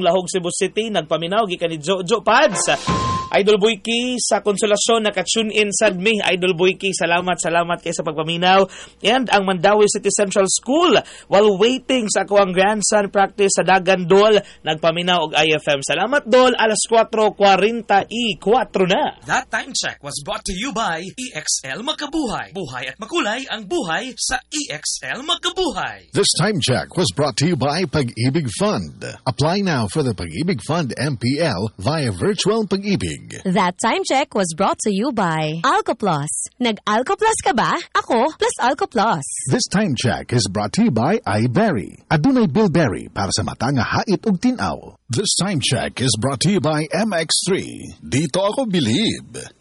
Lahog Cebu City nagpaminaw gikan ni Jojo Pads. Idol Boyki sa Konsolasyon naka-tune in sad me. Idol Boyki, salamat kay sa pagpaminaw. And ang Mandawi City Central School while waiting sa ako ang grandson practice sa Dagan Dol nagpaminaw og IFM. Salamat Dol, alas 4:44 na. That time check was brought to you by EXL Magkabuhay. Buhay at makulay ang buhay sa EXL Magkabuhay. This time check was brought to you by Pag-ibig Fund. Apply now for the Pag-ibig Fund MPL via Virtual Pag-ibig. That time check was brought to you by Alcoplus. Nag-Alcoplus ka ba? Ako plus Alcoplus. This time check is brought to you by iBerry. Adunay Bilberry para sa mata nga hait ug tinaw. This time check is brought to you by MX3. Dito ako bilib.